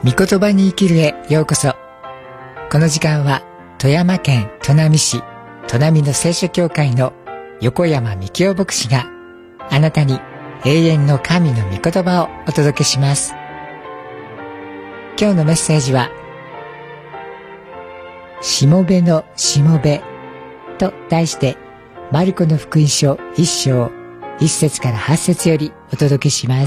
御言葉に生きるへようこそ。この時間は富山県砺波市砺波の聖書教会の横山幹夫牧師があなたに永遠の神の御言葉をお届けします。今日のメッセージはしもべのしもべと題してマルコの福音書1章1節から8節よりお届けします。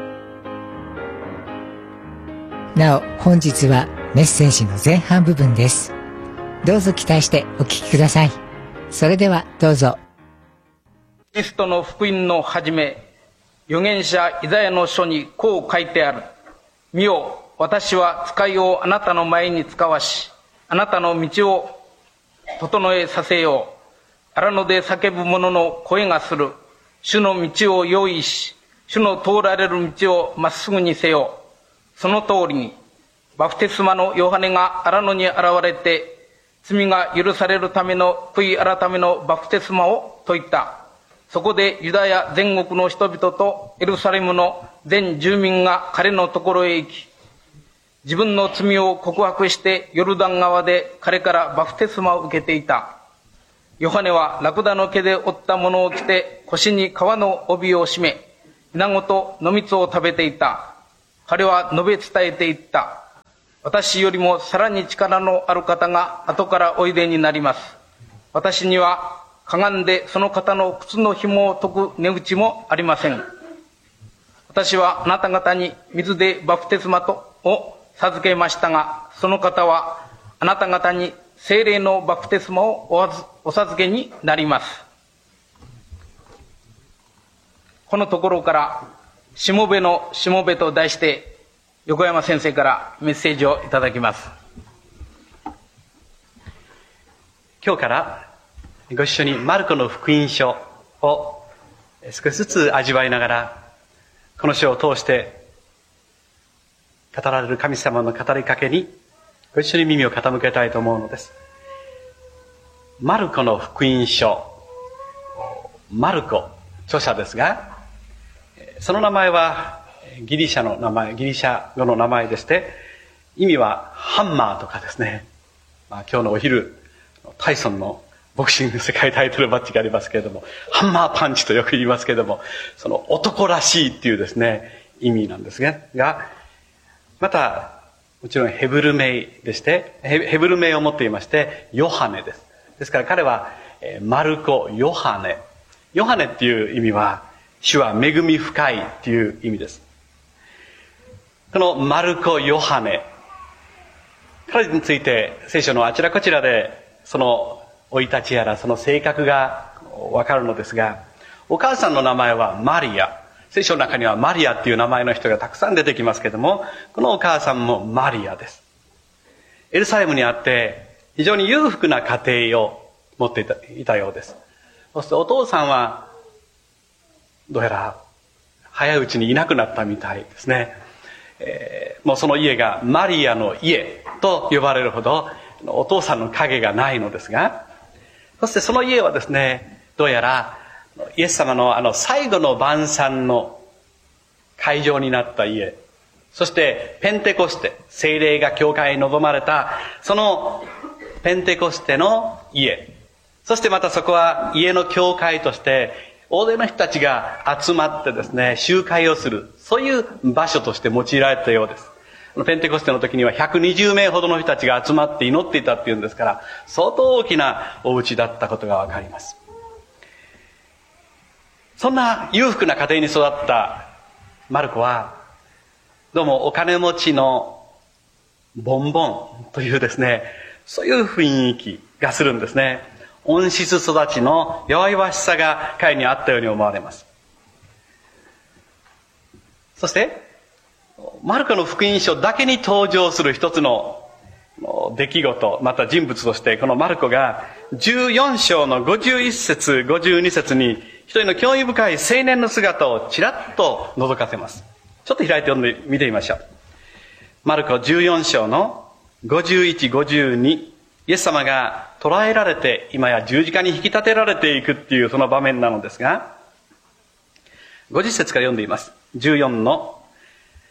なお本日はメッセージの前半部分です。どうぞ期待してお聞きください。それではどうぞ。 キリストの福音の始め、預言者イザヤの書にこう書いてある。見よ、私は使いをあなたの前に使わし、あなたの道を整えさせよう。荒野で叫ぶ者の声がする。主の道を用意し、主の通られる道をまっすぐにせよ。その通りに、バプテスマのヨハネが荒野に現れて、罪が許されるための悔い改めのバプテスマを説いた。そこでユダヤ全国の人々とエルサレムの全住民が彼のところへ行き、自分の罪を告白してヨルダン川で彼からバプテスマを受けていた。ヨハネはラクダの毛で折ったものを着て腰に革の帯を締め、稲子と野蜜を食べていた。彼は述べ伝えていった。私よりもさらに力のある方が後からおいでになります。私にはかがんでその方の靴の紐を解く値打ちもありません。私はあなた方に水でバプテスマを授けましたが、その方はあなた方に聖霊のバプテスマをお授けになります。このところからしもべのしもべと題して横山先生からメッセージをいただきます。 今日からご一緒にマルコの福音書を少しずつ味わいながら、この書を通して語られる神様の語りかけにご一緒に耳を傾けたいと思うのです。マルコの福音書、マルコ著者ですが、その名前はギリシャ語の名前でして、意味はハンマーとかですね、今日のお昼タイソンのボクシング世界タイトルマッチがありますけれども、ハンマーパンチとよく言いますけれども、その男らしいっていうですね意味なんですが、またもちろんヘブル名でして、ヘブル名を持っていまして、ヨハネです。ですから彼はマルコ・ヨハネ。ヨハネっていう意味は、主は恵み深いっていう意味です。このマルコ・ヨハネ、彼について聖書のあちらこちらでその生い立ちやらその性格がわかるのですが、お母さんの名前はマリア。聖書の中にはマリアっていう名前の人がたくさん出てきますけれども、このお母さんもマリアです。エルサレムにあって非常に裕福な家庭を持っていたようです。そしてお父さんはどうやら早いうちにいなくなったみたいですね。もうその家がマリアの家と呼ばれるほどお父さんの影がないのですが、そしてその家はですね、どうやらイエス様の最後の晩餐の会場になった家、そしてペンテコステ、聖霊が教会に臨まれたそのペンテコステの家、そしてまたそこは家の教会として大勢の人たちが集まってですね、集会をする、そういう場所として用いられたようです。ペンテコステの時には120名ほどの人たちが集まって祈っていたっていうんですから、相当大きなお家だったことがわかります。そんな裕福な家庭に育ったマルコは、どうもお金持ちのボンボンというですね、そういう雰囲気がするんですね。温室育ちの弱々しさが彼にあったように思われます。そしてマルコの福音書だけに登場する一つの出来事、また人物として、このマルコが14章の51節52節に一人の興味深い青年の姿をちらっと覗かせます。ちょっと開いて読んでみてみましょう。マルコ14章の51、52、イエス様が捕らえられて今や十字架に引き立てられていくっていうその場面なのですが、50節から読んでいます。14の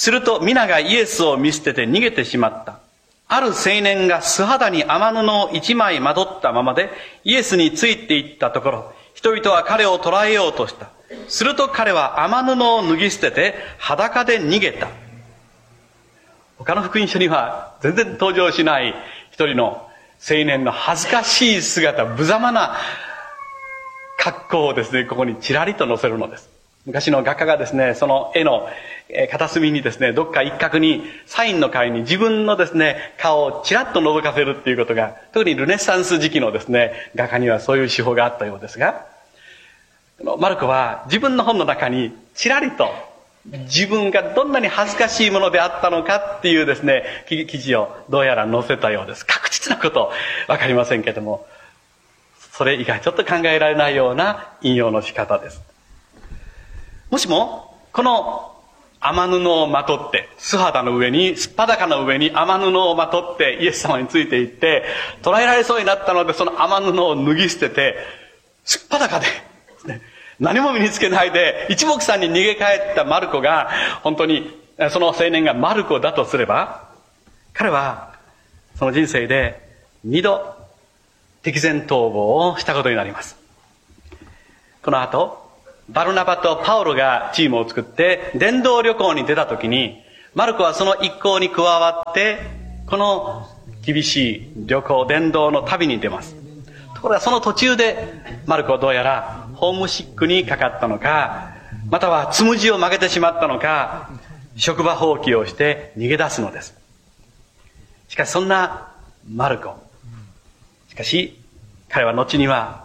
すると皆がイエスを見捨てて逃げてしまった。ある青年が素肌に雨布を一枚まとったままでイエスについていったところ、人々は彼を捕らえようとした。すると彼は雨布を脱ぎ捨てて裸で逃げた。他の福音書には全然登場しない一人の青年の恥ずかしい姿、無様な格好をですね、ここにちらりと載せるのです。昔の画家がですね、その絵の片隅にですね、どっか一角にサインの代わりに自分のですね、顔をちらっと覗かせるっていうことが、特にルネサンス時期のですね、画家にはそういう手法があったようですが、マルコは自分の本の中にちらりと自分がどんなに恥ずかしいものであったのかっていうですね、記事をどうやら載せたようです。確実なことわかりませんけども、それ以外ちょっと考えられないような引用の仕方です。もしもこの雨布をまとって、素肌の上に、すっぱだかの上に雨布をまとってイエス様についていって、捕らえられそうになったのでその雨布を脱ぎ捨てて、すっぱだかでですね、何も身につけないで一目散に逃げ帰ったマルコが、本当にその青年がマルコだとすれば、彼はその人生で2度敵前逃亡をしたことになります。この後バルナバとパウロがチームを作って伝道旅行に出た時に、マルコはその一行に加わってこの厳しい旅行、伝道の旅に出ます。ところがその途中でマルコはどうやらホームシックにかかったのか、またはつむじを曲げてしまったのか、職場放棄をして逃げ出すのです。しかしそんなマルコ、しかし彼は後には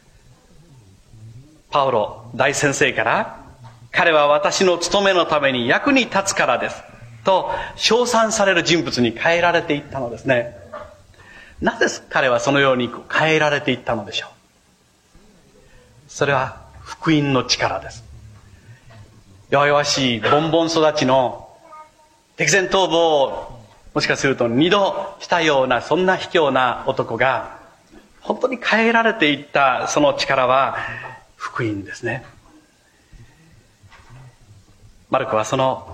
パウロ大先生から、彼は私の務めのために役に立つからですと称賛される人物に変えられていったのですね。なぜ彼はそのように変えられていったのでしょう。それは福音の力です。弱々しいボンボン育ちの敵前逃亡をもしかすると2度したような、そんな卑怯な男が本当に変えられていった、その力は福音ですね。マルコはその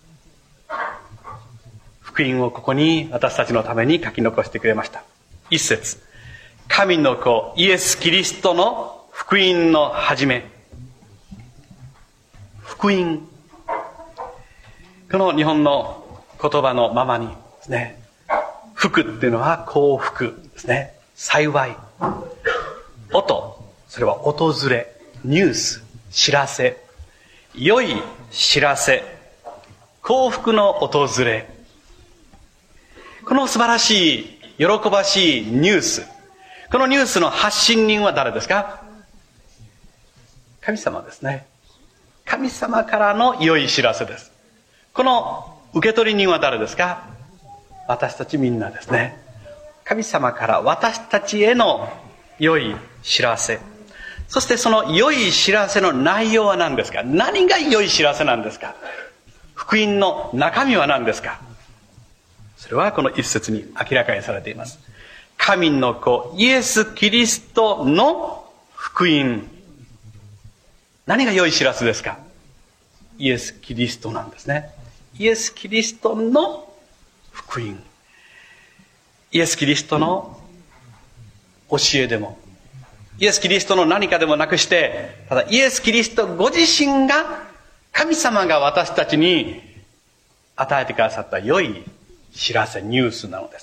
福音をここに私たちのために書き残してくれました。一節、神の子イエス・キリストの福音の始め。福音、この日本の言葉のままにですね、福っていうのは幸福ですね、幸い。音、それは訪れ、ニュース、知らせ、良い知らせ、幸福の訪れ。この素晴らしい、喜ばしいニュース、このニュースの発信人は誰ですか？神様ですね。神様からの良い知らせです。この受け取り人は誰ですか？私たちみんなですね。神様から私たちへの良い知らせ。そしてその良い知らせの内容は何ですか？何が良い知らせなんですか？福音の中身は何ですか？それはこの一節に明らかにされています。神の子イエス・キリストの福音。何が良い知らせですか？イエス・キリストなんですね。イエス・キリストの福音。イエス・キリストの教えでも、イエス・キリストの何かでもなくして、ただイエス・キリストご自身が、神様が私たちに与えてくださった良い知らせ、ニュースなのです。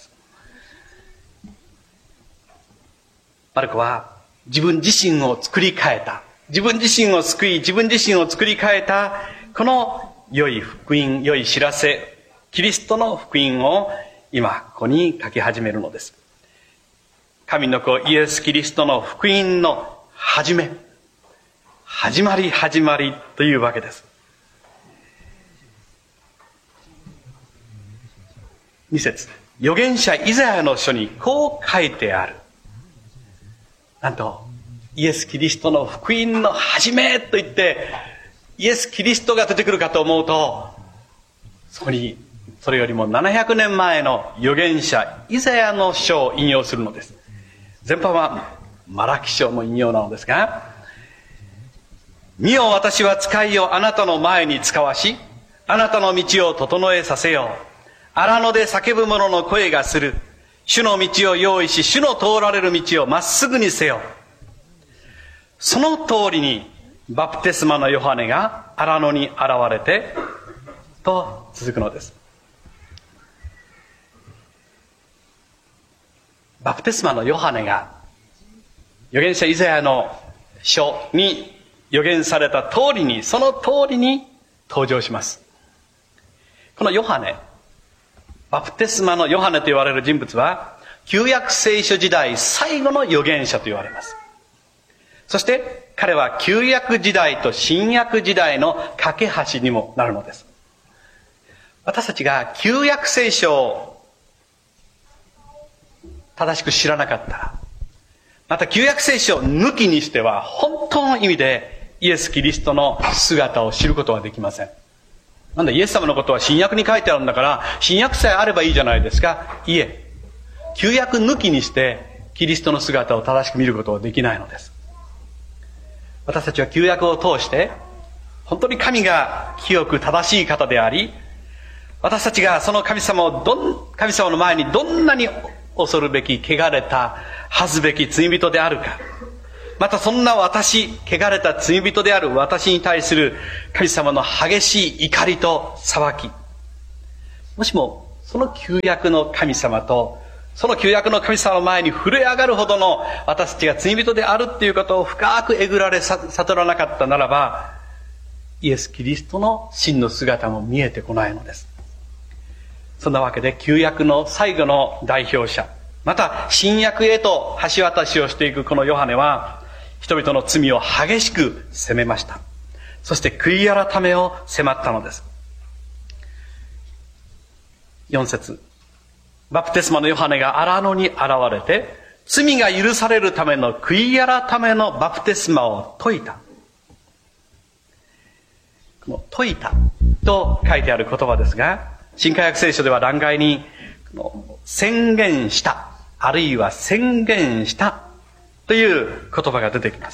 マルコは自分自身を作り変えた、自分自身を救い、自分自身を作り変えた、この良い福音、良い知らせ、キリストの福音を今ここに書き始めるのです。神の子イエス・キリストの福音の始め、始まりというわけです。2節、預言者イザヤの書にこう書いてある。なんとイエス・キリストの福音の始めと言ってイエス・キリストが出てくるかと思うと、そこにそれよりも700年前の預言者イザヤの書を引用するのです。前半はマラキ書の引用なのですが、見よ私は使いをあなたの前に使わし、 あなたの道を整えさせよう。荒野で叫ぶ者の声がする。主の道を用意し、主の通られる道をまっすぐにせよ。その通りに、バプテスマのヨハネが荒野に現れて、と続くのです。バプテスマのヨハネが、預言者イザヤの書に預言された通りに、その通りに登場します。このヨハネ、バプテスマのヨハネと言われる人物は、旧約聖書時代最後の預言者と言われます。そして彼は旧約時代と新約時代の架け橋にもなるのです。私たちが旧約聖書を正しく知らなかったら、また旧約聖書を抜きにしては本当の意味でイエス・キリストの姿を知ることはできません。なんでイエス様のことは新約に書いてあるんだから新約さえあればいいじゃないですか。いえ、旧約抜きにしてキリストの姿を正しく見ることはできないのです。私たちは旧約を通して本当に神が清く正しい方であり、私たちがその神様の前にどんなに恐るべき汚れた恥ずべき罪人であるか、またそんな汚れた罪人である私に対する神様の激しい怒りと裁き、もしもその旧約の神様とその旧約の神様の前に震え上がるほどの私たちが罪人であるっていうことを深くえぐられ悟らなかったならば、イエス・キリストの真の姿も見えてこないのです。そんなわけで旧約の最後の代表者、また新約へと橋渡しをしていくこのヨハネは、人々の罪を激しく責めました。そして悔い改めを迫ったのです。4節、バプテスマのヨハネが荒野に現れて、罪が許されるための悔い改めのバプテスマを説いた。この説いたと書いてある言葉ですが、新科学聖書では欄外に宣言した、あるいは宣言したという言葉が出てきます。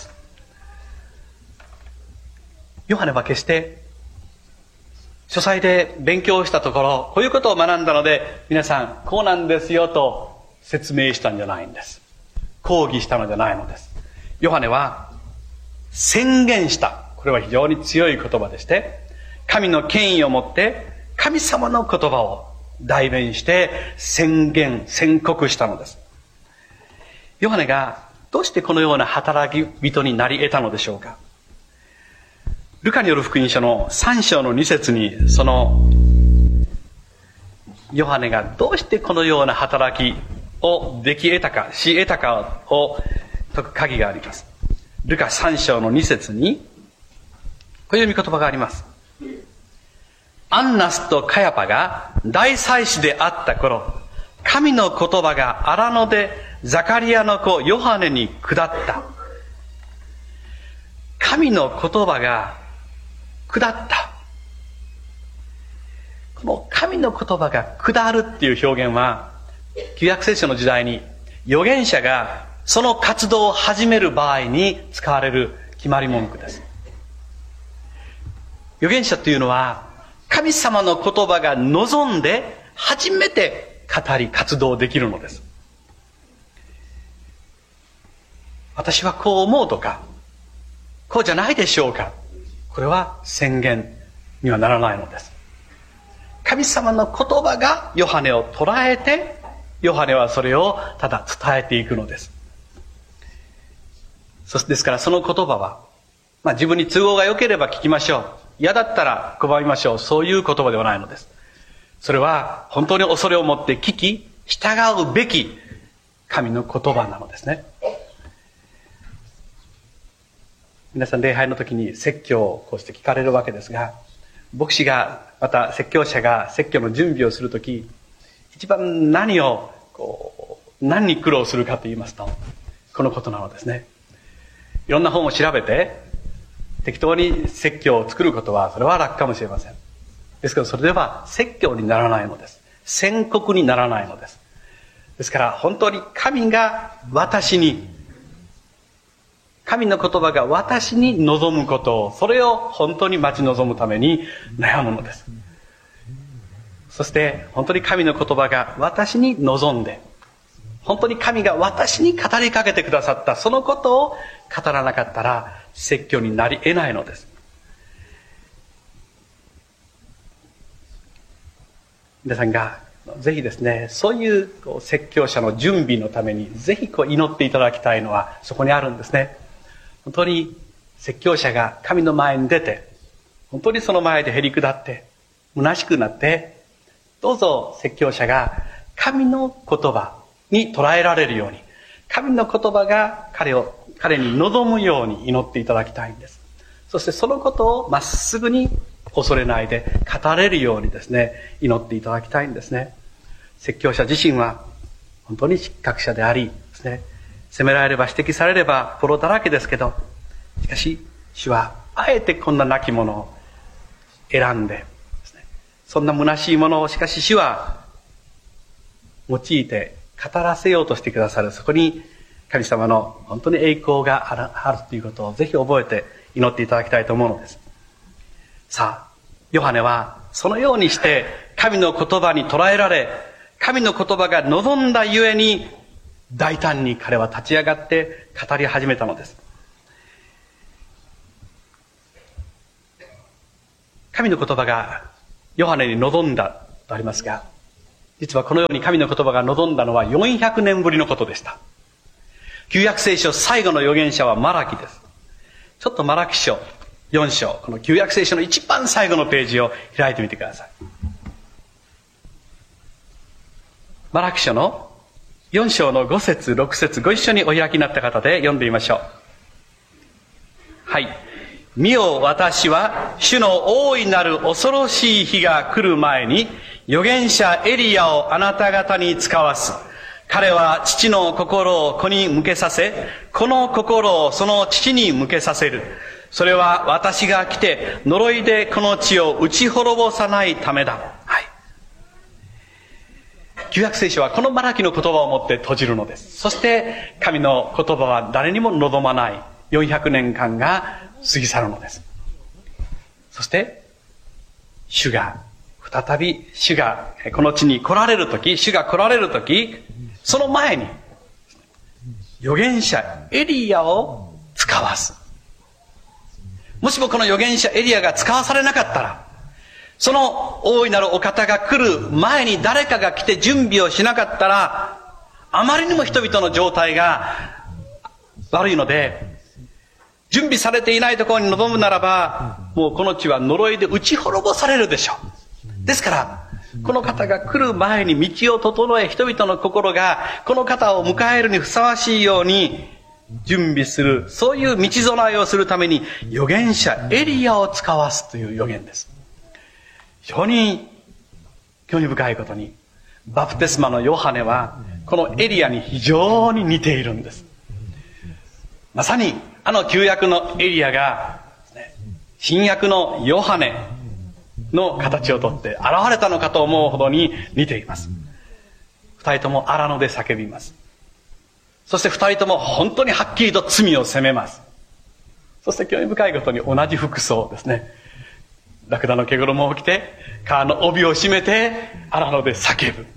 ヨハネは決して書斎で勉強したところ、こういうことを学んだので皆さんこうなんですよと説明したんじゃないんです。講義したのじゃないのです。ヨハネは宣言した。これは非常に強い言葉でして、神の権威を持って神様の言葉を代弁して宣告したのです。ヨハネがどうしてこのような働き人になり得たのでしょうか。ルカによる福音書の3章の2節に、そのヨハネがどうしてこのような働きをし得たかを解く鍵があります。ルカ3章の2節にこういう見言葉があります。アンナスとカヤパが大祭司であった頃、神の言葉が荒野でザカリアの子ヨハネに下った。神の言葉が下った。この神の言葉が下るっていう表現は、旧約聖書の時代に預言者がその活動を始める場合に使われる決まり文句です。預言者というのは神様の言葉が望んで初めて語り活動できるのです。私はこう思うとか、こうじゃないでしょうか。これは宣言にはならないのです。神様の言葉がヨハネを捉えて、ヨハネはそれをただ伝えていくのです。ですからその言葉は、自分に都合が良ければ聞きましょう。嫌だったら拒みましょう。そういう言葉ではないのです。それは本当に恐れを持って聞き、従うべき神の言葉なのですね。皆さん礼拝の時に説教をこうして聞かれるわけですが、牧師がまた説教者が説教の準備をするとき、一番何に苦労するかと言いますと、このことなのですね。いろんな本を調べて適当に説教を作ることはそれは楽かもしれません。ですけどそれでは説教にならないのです。宣告にならないのです。ですから本当に神の言葉が私に望むことを、それを本当に待ち望むために悩むのです。 そして本当に神の言葉が私に望んで、本当に神が私に語りかけてくださったそのことを語らなかったら説教になり得ないのです。皆さんがぜひですね、そういう説教者の準備のためにぜひ祈っていただきたいのはそこにあるんですね。本当に説教者が神の前に出て、本当にその前でへり下って虚しくなって、どうぞ説教者が神の言葉に捉えられるように、神の言葉が彼に望むように祈っていただきたいんです。そしてそのことをまっすぐに恐れないで語れるようにですね、祈っていただきたいんですね。説教者自身は本当に失格者でありですね、責められれば指摘されれば心だらけですけど、しかし主はあえてこんな亡き者を選んでですね、そんな虚しいものをしかし主は用いて語らせようとしてくださる。そこに神様の本当に栄光があるということをぜひ覚えて祈っていただきたいと思うのです。さあ、ヨハネはそのようにして神の言葉に捉えられ、神の言葉が望んだゆえに大胆に彼は立ち上がって語り始めたのです。神の言葉がヨハネに望んだとありますが、実はこのように神の言葉が望んだのは400年ぶりのことでした。旧約聖書最後の預言者はマラキです。ちょっとマラキ書4章、この旧約聖書の一番最後のページを開いてみてください。マラキ書の4章の5節6節、ご一緒にお開きになった方で読んでみましょう。はい。見よ、私は主の大いなる恐ろしい日が来る前に預言者エリヤをあなた方に使わす。彼は父の心を子に向けさせ、子の心をその父に向けさせる。それは私が来て呪いでこの地を打ち滅ぼさないためだ。はい。旧約聖書はこのマラキの言葉をもって閉じるのです。そして神の言葉は誰にも望まない400年間が過ぎ去るのです。そして主が再びこの地に来られるとき、主が来られるとき、その前に預言者エリヤを使わす。もしもこの預言者エリヤが使わされなかったら、その大いなるお方が来る前に誰かが来て準備をしなかったら、あまりにも人々の状態が悪いので、準備されていないところに臨むならば、もうこの地は呪いで打ち滅ぼされるでしょう。ですから、この方が来る前に道を整え、人々の心がこの方を迎えるにふさわしいように準備する、そういう道備えをするために預言者エリヤを使わすという預言です。非常に興味深いことに、バプテスマのヨハネはこのエリヤに非常に似ているんです。まさにあの旧約のエリヤが新約のヨハネの形をとって現れたのかと思うほどに似ています。二人とも荒野で叫びます。そして二人とも本当にはっきりと罪を責めます。そして興味深いことに同じ服装ですね。ラクダの毛衣を着て、革の帯を締めて荒野で叫ぶ。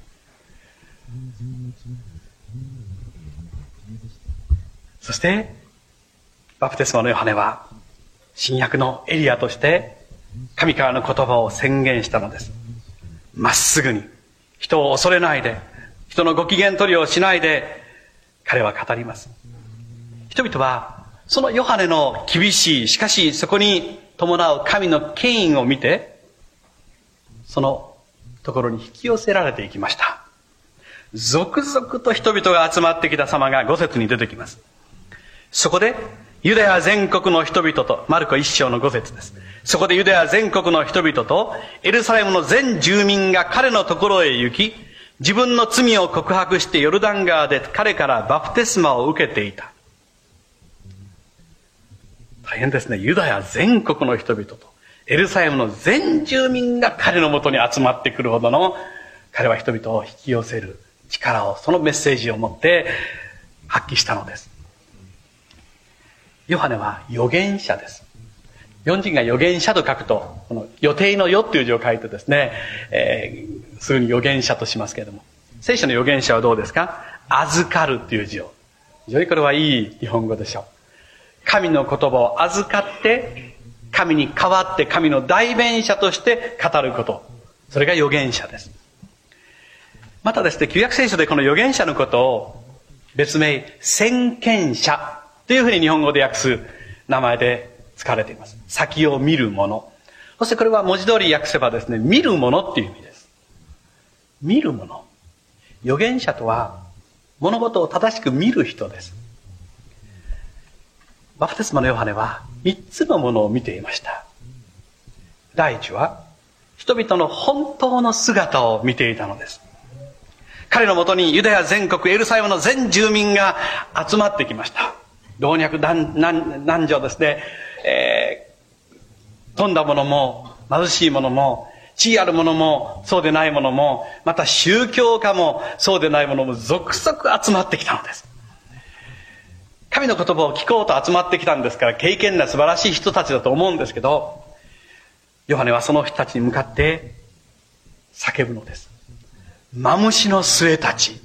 そしてバプテスマのヨハネは新約のエリヤとして神からの言葉を宣言したのです。まっすぐに、人を恐れないで、人のご機嫌取りをしないで、彼は語ります。人々はそのヨハネの厳しい、しかしそこに伴う神の権威を見て、そのところに引き寄せられていきました。続々と人々が集まってきた様が5節に出てきます。そこでユダヤ全国の人々と、マルコ1章の5節です。そこでユダヤ全国の人々とエルサレムの全住民が彼のところへ行き、自分の罪を告白してヨルダン川で彼からバプテスマを受けていた。大変ですね。ユダヤ全国の人々とエルサレムの全住民が彼のもとに集まってくるほどの、彼は人々を引き寄せる力を、そのメッセージを持って発揮したのです。ヨハネは預言者です。 日本人が預言者と書くと、この予定の予っていう字を書いてですね、すぐに預言者としますけれども、聖書の預言者はどうですか？預かるっていう字を。非常にこれはいい日本語でしょう。神の言葉を預かって、神に代わって神の代弁者として語ること。それが預言者です。またですね、旧約聖書でこの預言者のことを別名、先見者というふうに日本語で訳す名前で使われています。先を見る者。そしてこれは文字通り訳せばですね、見る者っていう意味です。見る者。預言者とは物事を正しく見る人です。バプテスマのヨハネは3つのものを見ていました。第一は、人々の本当の姿を見ていたのです。彼のもとにユダヤ全国エルサレムの全住民が集まってきました。老若男女ですね、富んだ者も貧しい者も地位ある者もそうでない者も、また宗教家もそうでない者も続々集まってきたのです。神の言葉を聞こうと集まってきたんですから、敬虔な素晴らしい人たちだと思うんですけど、ヨハネはその人たちに向かって叫ぶのです。マムシの末たち。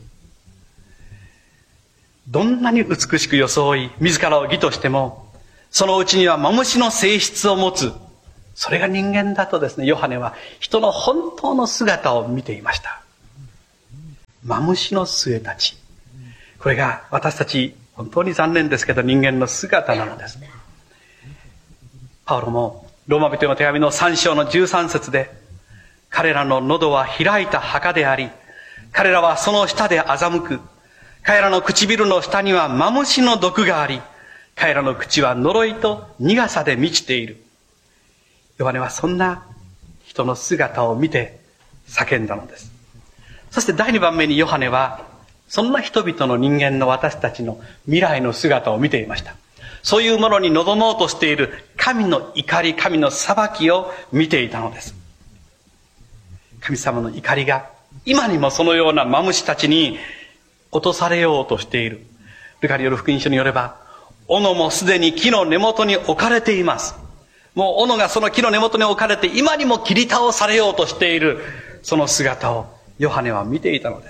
どんなに美しく装い、自らを義としても、そのうちにはマムシの性質を持つ。それが人間だとですね、ヨハネは人の本当の姿を見ていました。マムシの末たち。これが私たち、本当に残念ですけど人間の姿なのです。パウロもローマ人への手紙の3章の13節で、彼らの喉は開いた墓であり、彼らはその下で欺く。彼らの唇の下にはマムシの毒があり、彼らの口は呪いと苦さで満ちている。ヨハネはそんな人の姿を見て叫んだのです。そして第2番目にヨハネは、そんな人々の人間の私たちの未来の姿を見ていました。そういうものに臨もうとしている神の怒り、神の裁きを見ていたのです。神様の怒りが今にもそのようなマムシたちに落とされようとしている。ルカによる福音書によれば、斧もすでに木の根元に置かれています。もう斧がその木の根元に置かれて今にも切り倒されようとしている、その姿をヨハネは見ていたのです。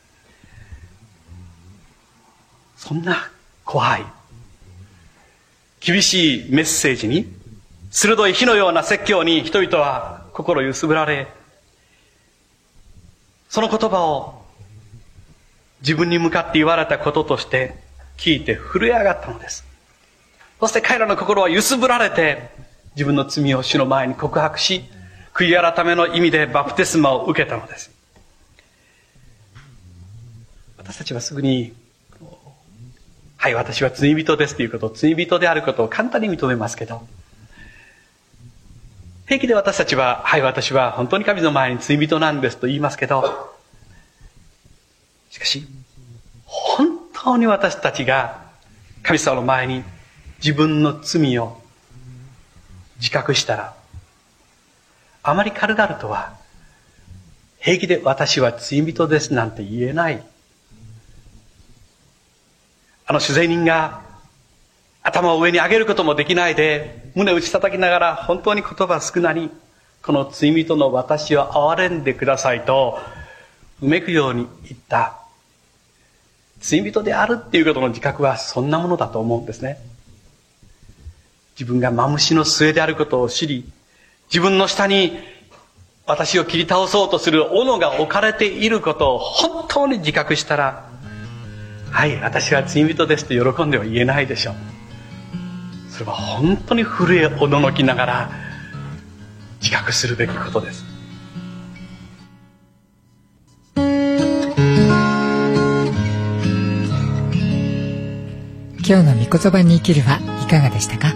そんな怖い、厳しいメッセージに、鋭い火のような説教に人々は心揺すぶられ、その言葉を自分に向かって言われたこととして聞いて震え上がったのです。そして彼らの心は揺すぶられて、自分の罪を主の前に告白し、悔い改めの意味でバプテスマを受けたのです。私たちはすぐに、はい、私は罪人ですということを、罪人であることを簡単に認めますけど、平気で私たちは、はい、私は本当に神の前に罪人なんですと言いますけど、しかし、本当に私たちが神様の前に自分の罪を自覚したら、あまり軽々とは、平気で私は罪人ですなんて言えない。主税人が頭を上に上げることもできないで、胸を打ち叩きながら本当に言葉少なに、この罪人の私を憐れんでくださいと、うめくように言った。罪人であるっていうことの自覚はそんなものだと思うんですね。自分がマムシの末であることを知り、自分の下に私を切り倒そうとする斧が置かれていることを本当に自覚したら、はい、私は罪人ですと喜んでは言えないでしょう。それは本当に震えおののきながら自覚するべきことです。 今日の御言葉に生きるはいかがでしたか？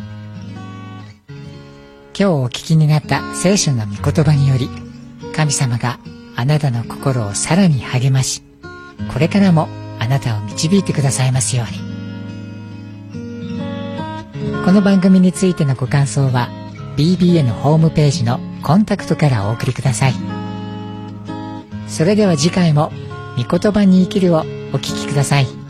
今日お聞きになった聖書の御言葉により、神様があなたの心をさらに励まし、これからもあなたを導いてくださいますように。この番組についてのご感想は BBN ホームページのコンタクトからお送りください。それでは次回も御言葉に生きるをお聞きください。